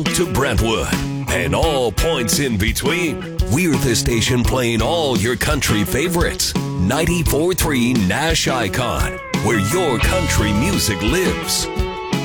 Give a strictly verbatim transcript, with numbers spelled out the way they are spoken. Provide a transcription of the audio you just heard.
to Brentwood and all points in between. We're the station playing all your country favorites. ninety-four point three Nash Icon, where your country music lives.